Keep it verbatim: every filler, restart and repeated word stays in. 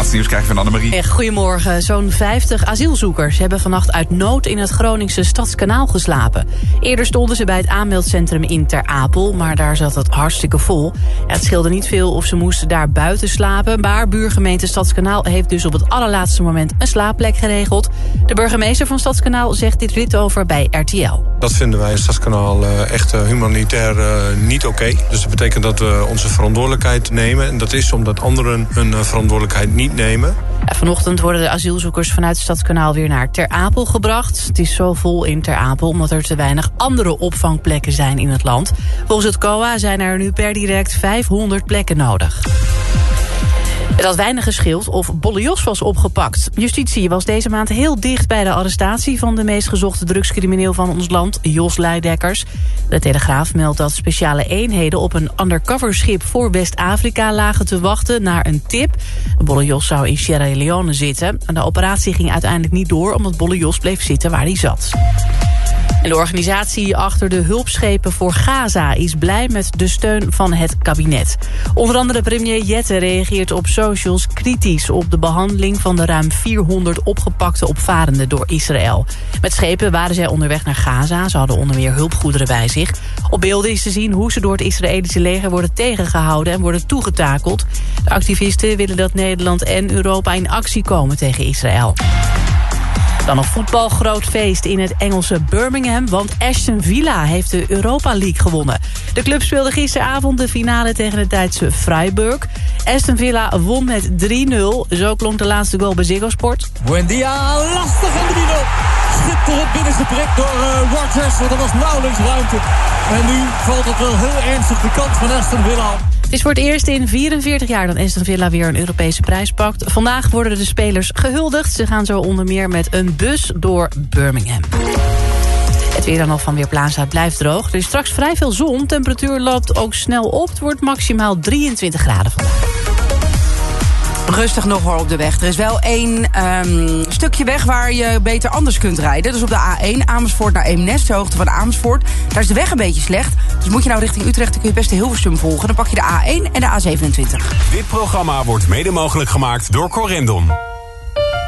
laatste nieuws krijg je van Annemarie. Echt, goedemorgen. Zo'n vijftig asielzoekers hebben vannacht uit nood in het Groningse Stadskanaal geslapen. Eerder stonden ze bij het aanmeldcentrum in Ter Apel, maar daar zat het hartstikke vol. Ja, het scheelde niet veel of ze moesten daar buiten slapen, maar buurgemeente Stadskanaal heeft dus op het allerlaatste moment een slaapplek geregeld. De burgemeester van Stadskanaal zegt dit dit over bij R T L. Dat vinden wij in Stadskanaal uh, echt uh, humanitair uh, niet oké. Okay. Dus dat betekent dat we onze verantwoordelijkheid nemen. En dat is omdat anderen hun uh, verantwoordelijkheid niet nemen. Ja, vanochtend worden de asielzoekers vanuit Stadskanaal weer naar Ter Apel gebracht. Het is zo vol in Ter Apel omdat er te weinig andere opvangplekken zijn in het land. Volgens het C O A zijn er nu per direct vijfhonderd plekken nodig. Het had weinig gescheeld of Bolle Jos was opgepakt. Justitie was deze maand heel dicht bij de arrestatie van de meest gezochte drugscrimineel van ons land, Jos Leidekkers. De Telegraaf meldt dat speciale eenheden op een undercover schip voor West-Afrika lagen te wachten naar een tip. Bolle Jos zou in Sierra Leone zitten. De operatie ging uiteindelijk niet door omdat Bolle Jos bleef zitten waar hij zat. En de organisatie achter de hulpschepen voor Gaza is blij met de steun van het kabinet. Onder andere premier Jette reageert op socials kritisch op de behandeling van de ruim vierhonderd opgepakte opvarenden door Israël. Met schepen waren zij onderweg naar Gaza. Ze hadden onder meer hulpgoederen bij zich. Op beelden is te zien hoe ze door het Israëlische leger worden tegengehouden en worden toegetakeld. De activisten willen dat Nederland en Europa in actie komen tegen Israël. Dan een voetbalgroot feest in het Engelse Birmingham, want Aston Villa heeft de Europa League gewonnen. De club speelde gisteravond de finale tegen het Duitse Freiburg. Aston Villa won met drie nul. Zo klonk de laatste goal bij Ziggo Sport. Buendia, lastig en drie nul. Schitterend binnengeprikt door uh, Rodgers, want er was nauwelijks ruimte. En nu valt het wel heel ernstig de kant van Aston Villa. Het is voor het eerst in vierenveertig jaar dat Aston Villa weer een Europese prijs pakt. Vandaag worden de spelers gehuldigd. Ze gaan zo onder meer met een bus door Birmingham. Het weer dan nog van Weerplaza, het blijft droog. Er is straks vrij veel zon. Temperatuur loopt ook snel op. Het wordt maximaal drieëntwintig graden vandaag. Rustig nog hoor op de weg. Er is wel één um, stukje weg waar je beter anders kunt rijden. Dus op de A één Amersfoort naar Eemnes, de hoogte van Amersfoort. Daar is de weg een beetje slecht. Dus moet je nou richting Utrecht, dan kun je best de Hilversum volgen. Dan pak je de A één en de A zevenentwintig. Dit programma wordt mede mogelijk gemaakt door Corendon.